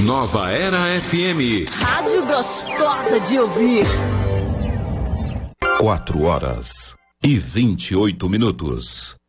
Nova Era FM. Rádio gostosa de ouvir. 4 horas e 28 minutos.